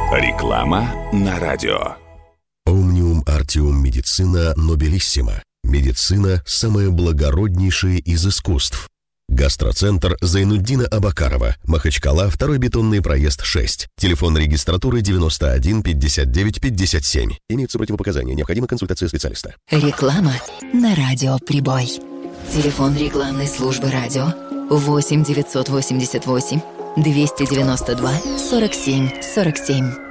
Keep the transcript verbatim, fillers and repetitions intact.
Реклама на радио. Omnium Artium Medicina Nobelissima. Медицина – самое благороднейшее из искусств. Гастроцентр Зайнуддина Абакарова, Махачкала, второй бетонный проезд шесть. Телефон регистратуры девяносто один пятьдесят девять пятьдесят семь. Имеются противопоказания. Необходима консультация специалиста. Реклама на радио «Прибой». Телефон рекламной службы радио восемь девятьсот восемьдесят восемь двести девяносто два сорок семь сорок семь.